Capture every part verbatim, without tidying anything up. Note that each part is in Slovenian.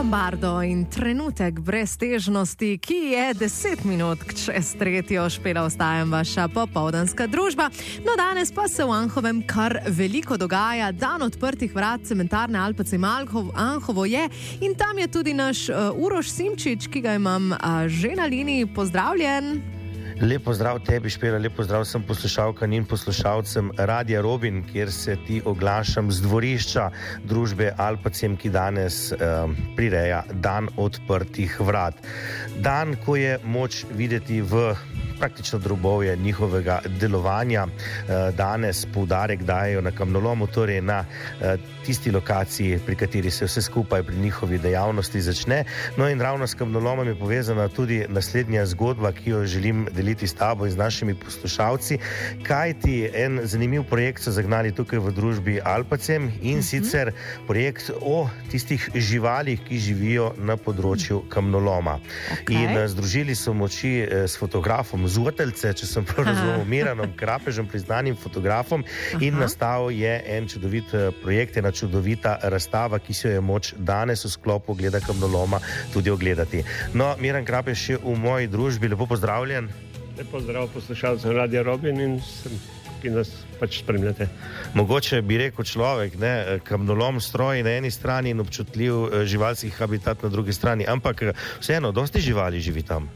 Lombardo in trenutek breztežnosti, ki je deset minut čez tretjo, špela ostajam vaša popoldanska družba. No, danes pa se v Anhovem kar veliko dogaja. Dan odprtih vrat cementarne Alpacem Anhovo je in tam je tudi naš uh, Uroš Simčič, ki ga imam uh, že na liniji. Pozdravljen. Lep pozdrav tebi, Špela, lep pozdrav vsem poslušalkam in poslušalcem Radia Robin, kjer se ti oglašam z dvorišča družbe Alpacem, ki danes eh, prireja dan odprtih vrat. Dan, ko je moč videti v praktično drobovje njihovega delovanja. Danes poudarek dajo na kamnolomu, torej na tisti lokaciji, pri kateri se vse skupaj pri njihovi dejavnosti začne. No in ravno s kamnolomom je povezana tudi naslednja zgodba, ki jo želim deliti s tabo in z našimi poslušalci. Kaj ti en zanimiv projekt so zagnali tukaj v družbi Alpacem in uh-huh. sicer projekt o tistih živalih, ki živijo na področju kamnoloma. Okay. In združili so moči s fotografom Zuateljce, če sem prav razumel, Miranom Krapežem, priznanim fotografom. Aha. In nastal je en čudovit projekt, ena čudovita razstava, ki se jo je moč danes v sklopu Gleda kamnoloma tudi ogledati. No, Miran Krapež je v moji družbi, lepo pozdravljen. Lepo zdrav poslušalcem Radia Robin in sem, ki nas pač spremljate. Mogoče bi rekel človek, ne, kamnolom stroj na eni strani in občutljiv živalski habitat na drugi strani, ampak vseeno, dosti živali živi tam.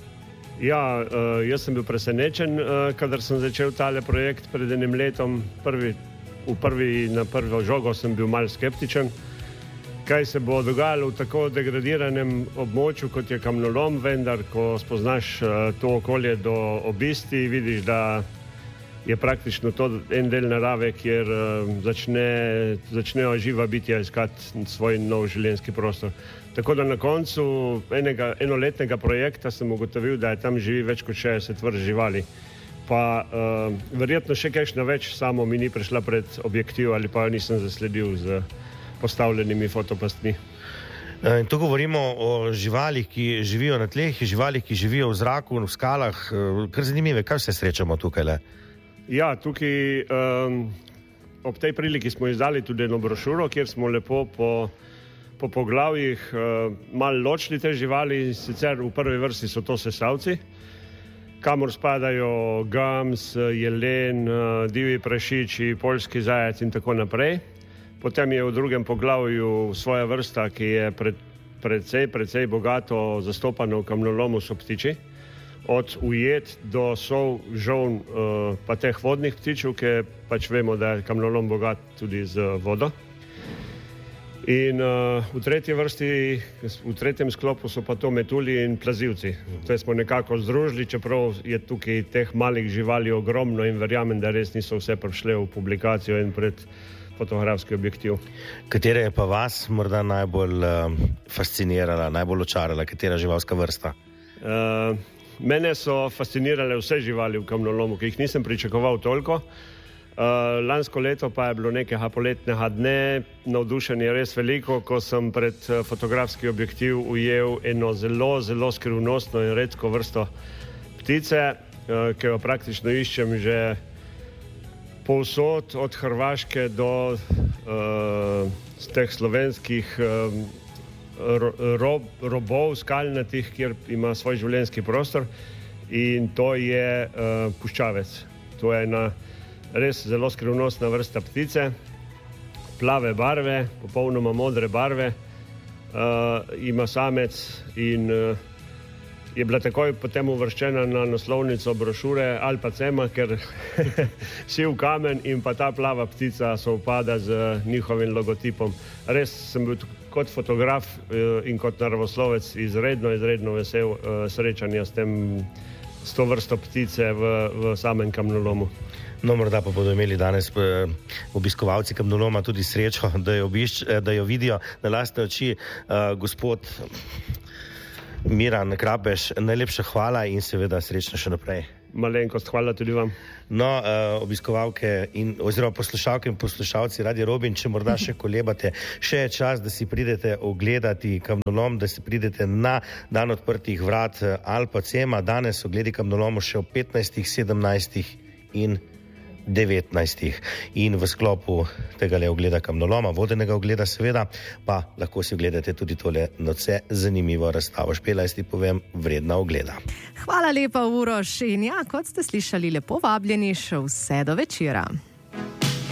Ja, jaz sem bil presenečen, kadar sem začel tale projekt pred enim letom. Prvi, v prvi, na prvo žogo sem bil malo skeptičen, kaj se bo dogajalo v tako degradiranem območju, kot je kamnolom, vendar, ko spoznaš to okolje do obisti, vidiš, da je praktično to en del narave, kjer začne, začnejo živa bitja iskati svoj nov življenjski prostor. Tako da na koncu enega, enoletnega projekta sem ugotovil, da je tam živi več kot šestdeset vrst živali. Pa uh, verjetno še kakšna več samo mi ni prišla pred objektiv ali pa nisem zasledil z postavljenimi fotopastmi. In tu govorimo o živalih, ki živijo na tleh, živalih, ki živijo v zraku, v skalah. Kar zanimive, kaj se srečamo tukaj le? Ja, tukaj um, ob tej priliki smo izdali tudi eno brošuro, kjer smo lepo po po poglavjih uh, malo ločili te živali. Sicer v prvi vrsti so to sesalci, kamor spadajo gams, jelen, uh, divji prašiči, poljski zajec in tako naprej. Potem je v drugem poglavju svoja vrsta, ki je pred, precej, precej bogato zastopana v kamnolomu, so ptiči. Od ujet do sov, žoln, uh, pa teh vodnih ptičev, ki pač vemo, da je kamnolom bogat tudi z vodo. In uh, v tretji vrsti, v tretjem sklopu so pa to metulji in plazivci. To smo nekako združili, čeprav je tukaj teh malih živali ogromno in verjamem, da res niso vse prišle v publikacijo in pred fotografski objektiv. Katera je pa vas morda najbolj uh, fascinirala, najbolj očarala, katera živalska vrsta? Uh, mene so fascinirale vse živali v kamnolomu, ki jih nisem pričakoval toliko. Uh, lansko leto pa je bilo nekega poletnega dne, navdušenje res veliko, ko sem pred uh, fotografski objektiv ujel eno zelo, zelo skrivnostno in redko vrsto ptice, uh, ki jo praktično iščem že povsod, od Hrvaške do uh, teh slovenskih uh, rob, robov skalnatih, kjer ima svoj življenjski prostor, in to je uh, puščavec. To je ena res zelo skrivnostna vrsta ptice, plave barve, popolnoma modre barve, uh, ima samec in uh, je bila takoj potem uvrščena na naslovnico brošure Alpacema, ker siv kamen in pa ta plava ptica sovpada z njihovim logotipom. Res sem bil kot fotograf uh, in kot naravoslovec izredno, izredno vesel uh, srečanja s tem, s to vrsto ptice v, v samem kamnolomu. No, morda pa bodo imeli danes obiskovalci kamnoloma tudi srečo, da jo, obišč, da jo vidijo na lastne oči. Uh, gospod Miran Krapež, najlepša hvala in seveda srečno še naprej. Malenkost, hvala tudi vam. No, uh, obiskovalke in oziroma poslušalke in poslušalci Radia Robin, če morda še kolebate, še je čas, da si pridete ogledati kamnolom, da si pridete na dan odprtih vrat Alpacema. Danes ogledi kamnolomu še ob petnajstih, sedemnajstih in devetnajstih. In v sklopu tega le ogleda kamnoloma, vodenega ogleda seveda, pa lahko si ogledate tudi tole nadvse zanimivo razstavo. Špela, jaz ti povem, vredna ogleda. Hvala lepa, Uroš. In ja, kot ste slišali, lepo vabljeni še vse do večera.